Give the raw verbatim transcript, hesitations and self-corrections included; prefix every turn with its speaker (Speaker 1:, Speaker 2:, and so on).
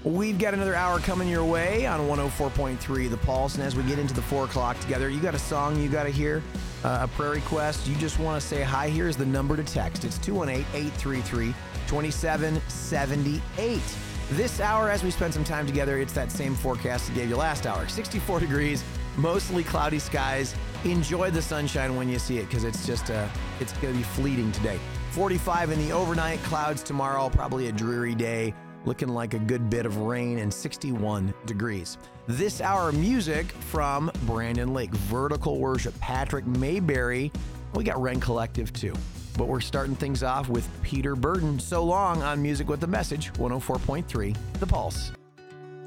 Speaker 1: We've got another hour coming your way on one oh four point three The Pulse. And as we get into the four o'clock together, you got a song you got to hear, uh, a prayer request, you just want to say hi, here's the number to text. It's two one eight, eight three three, two seven seven eight. This hour, as we spend some time together, it's that same forecast I gave you last hour. sixty-four degrees, mostly cloudy skies. Enjoy the sunshine when you see it, because it's just, uh, it's going to be fleeting today. forty-five in the overnight, clouds tomorrow, probably a dreary day. Looking like a good bit of rain, and sixty-one degrees. This hour, music from Brandon Lake, Vertical Worship, Patrick Mayberry. We got Wren Collective too. But we're starting things off with Peter Burton. So long on Music with the Message, one oh four point three The Pulse.